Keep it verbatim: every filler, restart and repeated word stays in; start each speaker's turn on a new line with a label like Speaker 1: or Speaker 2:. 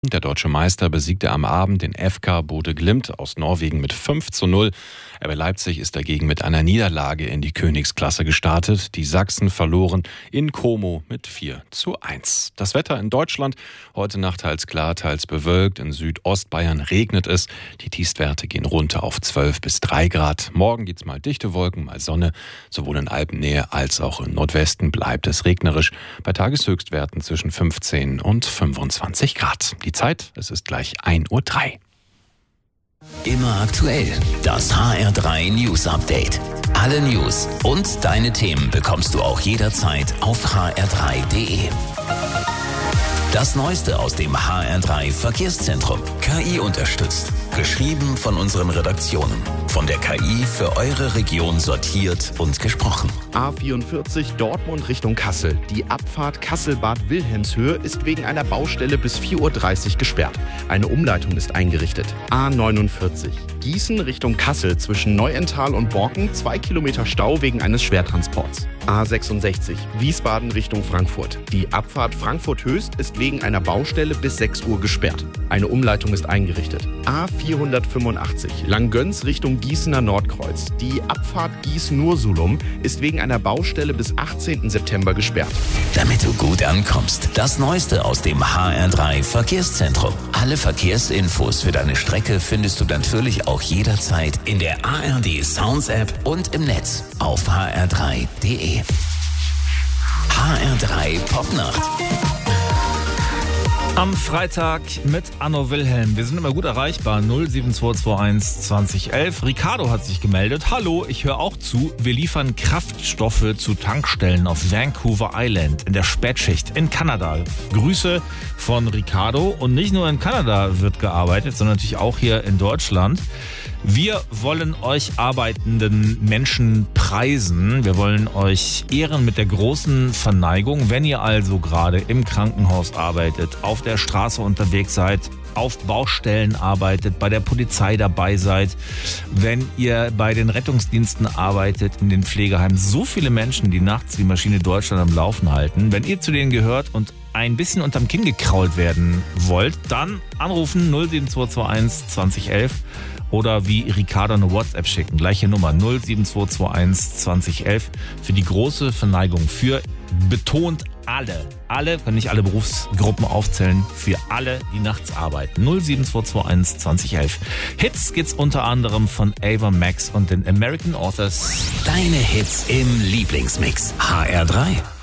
Speaker 1: Der deutsche Meister besiegte am Abend den F K Bodø Glimt aus Norwegen mit fünf zu null. R B Leipzig ist dagegen mit einer Niederlage in die Königsklasse gestartet. Die Sachsen verloren in Como mit vier zu eins. Das Wetter in Deutschland: heute Nacht teils klar, teils bewölkt. In Südostbayern regnet es. Die Tiefstwerte gehen runter auf zwölf bis drei Grad. Morgen gibt's mal dichte Wolken, mal Sonne. Sowohl in Alpennähe als auch im Nordwesten bleibt es regnerisch. Bei Tageshöchstwerten zwischen fünfzehn und fünfundzwanzig Grad. Die Zeit, es ist gleich ein Uhr drei.
Speaker 2: Immer aktuell, das H R drei News Update. Alle News und deine Themen bekommst du auch jederzeit auf h r drei punkt d e. Das Neueste aus dem H R drei Verkehrszentrum. K I unterstützt. Geschrieben von unseren Redaktionen. Von der K I für eure Region sortiert und gesprochen.
Speaker 3: A vierundvierzig Dortmund Richtung Kassel. Die Abfahrt Kassel-Bad Wilhelmshöhe ist wegen einer Baustelle bis vier Uhr dreißig gesperrt. Eine Umleitung ist eingerichtet. A neunundvierzig Gießen Richtung Kassel zwischen Neuental und Borken. Zwei Kilometer Stau wegen eines Schwertransports. A sechsundsechzig Wiesbaden Richtung Frankfurt. Die Abfahrt Frankfurt-Höchst ist wegen einer Baustelle bis sechs Uhr gesperrt. Eine Umleitung ist eingerichtet. A vierhundertfünfundachtzig Langgöns Richtung Gießener Nordkreuz. Die Abfahrt Gießen-Ursulum ist wegen einer Baustelle bis achtzehnten September gesperrt.
Speaker 2: Damit du gut ankommst, das Neueste aus dem H R drei Verkehrszentrum. Alle Verkehrsinfos für deine Strecke findest du natürlich auch jederzeit in der A R D Sounds App und im Netz auf h r drei punkt d e. H R drei Popnacht.
Speaker 4: Am Freitag mit Anno Wilhelm. Wir sind immer gut erreichbar. null sieben zwei zwei eins zwanzig elf. Ricardo hat sich gemeldet. Hallo, ich höre auch zu. Wir liefern Kraftstoffe zu Tankstellen auf Vancouver Island in der Spätschicht in Kanada. Grüße von Ricardo. Und nicht nur in Kanada wird gearbeitet, sondern natürlich auch hier in Deutschland. Wir wollen euch arbeitenden Menschen preisen. Wir wollen euch ehren mit der großen Verneigung. Wenn ihr also gerade im Krankenhaus arbeitet, auf der Straße unterwegs seid, auf Baustellen arbeitet, bei der Polizei dabei seid, wenn ihr bei den Rettungsdiensten arbeitet, in den Pflegeheimen, so viele Menschen, die nachts die Maschine Deutschland am Laufen halten. Wenn ihr zu denen gehört und ein bisschen unterm Kinn gekrault werden wollt, dann anrufen null sieben zwei zwei eins zwanzig elf. Oder wie Ricardo eine WhatsApp schicken. Gleiche Nummer null sieben zwei zwei eins zwanzig elf für die große Verneigung. Für betont alle. Alle, können nicht alle Berufsgruppen aufzählen. Für alle, die nachts arbeiten. null sieben zwei zwei eins zwanzig elf. Hits gibt's unter anderem von Ava Max und den American Authors.
Speaker 2: Deine Hits im Lieblingsmix. H R drei.